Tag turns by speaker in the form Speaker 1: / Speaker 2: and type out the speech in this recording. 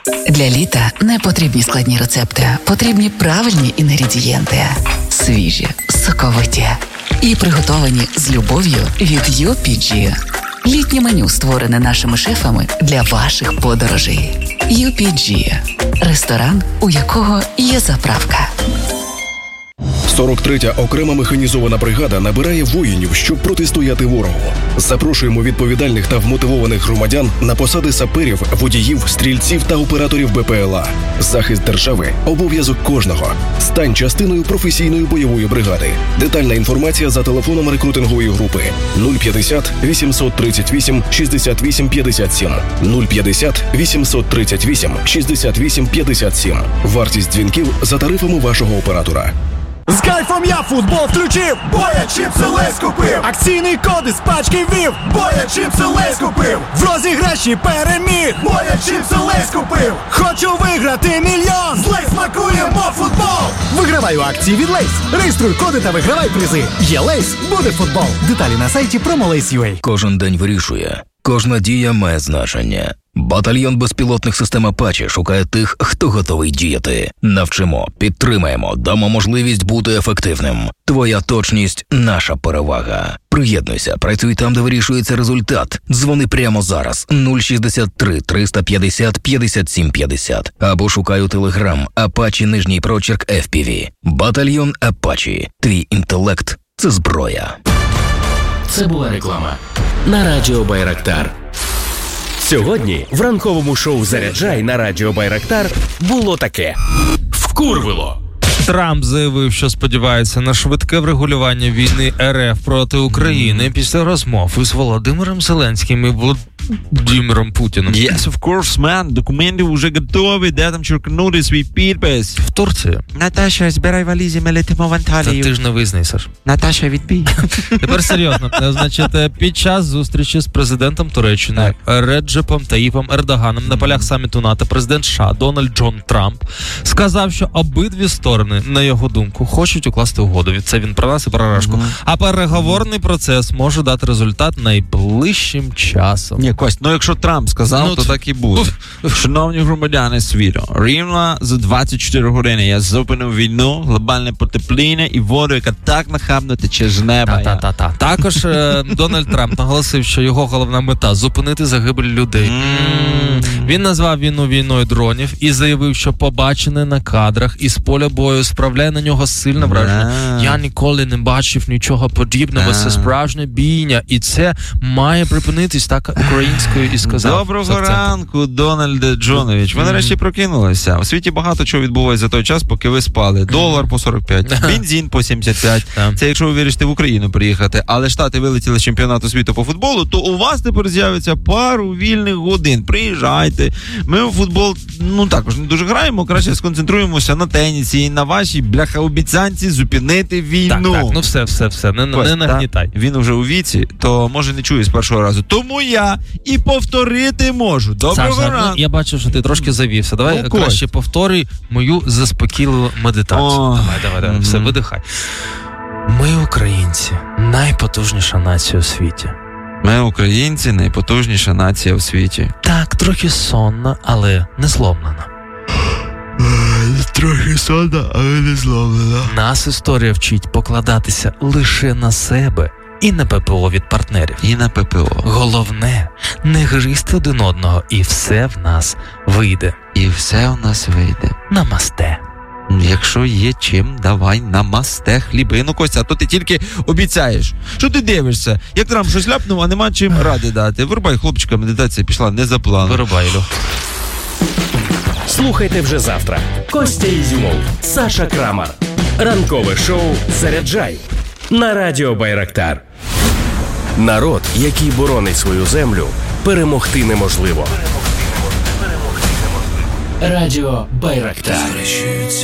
Speaker 1: Для літа не потрібні складні рецепти, потрібні правильні інгредієнти. Свіжі, соковиті і приготовані з любов'ю від UPG. Літнє меню створене нашими шефами для ваших подорожей. UPG – ресторан, у якого є заправка.
Speaker 2: 43-я окрема механізована бригада набирає воїнів, щоб протистояти ворогу. Запрошуємо відповідальних та вмотивованих громадян на посади саперів, водіїв, стрільців та операторів БПЛА. Захист держави – обов'язок кожного. Стань частиною професійної бойової бригади. Детальна інформація за телефоном рекрутингової групи 050 838 68 57. 050 838 68 57. Вартість дзвінків за тарифами вашого оператора.
Speaker 3: З кайфом я футбол включив,
Speaker 4: Боя чіпси Лейс купив,
Speaker 3: акційний код із пачки ввів,
Speaker 4: Боя чіпси Лейс купив,
Speaker 3: в розіграші переміг,
Speaker 4: Боя чіпси Лейс купив,
Speaker 3: хочу виграти мільйон.
Speaker 4: з Лейс смакуємо футбол.
Speaker 3: Вигравай у акції від Лейс. Реєструй коди та вигравай призи. Є Лейс, буде футбол. Деталі на сайті promolace.ua.
Speaker 5: Кожен день вирішує. Кожна дія має значення. Батальйон безпілотних систем «Апачі» шукає тих, хто готовий діяти. Навчимо, підтримаємо, дамо можливість бути ефективним. Твоя точність – наша перевага. Приєднуйся, працюй там, де вирішується результат. Дзвони прямо зараз 063 350 57 50 або шукай у Телеграм «Апачі» _FPV. Батальйон «Апачі». Твій інтелект – це зброя.
Speaker 6: Це була реклама на Радіо Байрактар. Сьогодні в ранковому шоу «Заряджай» на Радіо Байрактар було таке. Вкурвило!
Speaker 7: Трамп заявив, що сподівається на швидке врегулювання війни РФ проти України після розмов із Володимиром Зеленським і Володимиром Путіним.
Speaker 8: Yes, of course, man. Документи вже готові, де там черкнути свій підпис.
Speaker 7: В Турції.
Speaker 8: Наташа, збирай валізи, ми летимо в Анталію.
Speaker 7: Та ти ж не визнай, Саш.
Speaker 8: Наташа, відбій.
Speaker 7: Тепер серйозно. Значить, під час зустрічі з президентом Туреччини Реджепом Таїпом Ердоганом на полях саміту НАТО президент США Дональд Джон Трамп сказав, що обидві сторони, на його думку, хочуть укласти угоду. Це він про нас і про Рашку. А переговорний процес може дати результат найближчим часом.
Speaker 8: Ні, Кость, якщо Трамп сказав, то так і буде. Шановні громадяни світу, рівно за 24 години я зупинив війну, глобальне потепління і воду, яка так нахабно тече з неба.
Speaker 7: Також Дональд Трамп наголосив, що його головна мета – зупинити загибель людей. Він назвав війну війною дронів і заявив, що побачене на кадрах із поля бою справляє на нього сильне враження. Я ніколи не бачив нічого подібного, це справжня бійня, і це має припинитись, так українською і сказав.
Speaker 8: Доброго ранку, Дональде Джонович. Ви нарешті прокинулися. У світі багато чого відбувається за той час, поки ви спали. Долар по 45, бензин по 75. Це якщо ви вирішите в Україну приїхати. Але Штати вилетіли з чемпіонату світу по футболу, то у вас тепер з'явиться пару вільних годин. Приїжджайте. Ми в футбол, також не дуже граємо, краще сконцентруємося на тенісі і на вашій бляха-обіцянці зупинити війну.
Speaker 7: Так, все, не нагнітай.
Speaker 8: Він уже у віці, то може не чує з першого разу. Тому я і повторити можу. Доброго ранку.
Speaker 7: Я бачу, що ти трошки завівся. Давай краще повторюй мою заспокійливу медитацію. Давай. Все, видихай. Ми, українці, найпотужніша нація у світі.
Speaker 8: Ми, українці, найпотужніша нація у світі.
Speaker 7: Так, трохи сонна, але не зломлена.
Speaker 8: Трохи сонна, але не зломлена.
Speaker 7: Нас історія вчить покладатися лише на себе і на ППО від партнерів.
Speaker 8: І на ППО.
Speaker 7: Головне, не гризти один одного, і все в нас вийде.
Speaker 8: І все в нас вийде.
Speaker 7: Намасте.
Speaker 8: Якщо є чим, давай намасте хліби. Костя, а то ти тільки обіцяєш. Що ти дивишся? Як Трамп щось ляпнув, а нема чим ради дати. Вирубай, хлопчика, медитація пішла не за планом.
Speaker 7: Вирубай, Ілю.
Speaker 6: Слухайте вже завтра. Костя Ізюмов, Саша Крамар. Ранкове шоу «Заряджай» на Радіо Байрактар. Народ, який боронить свою землю, перемогти неможливо. Радіо Байрактар.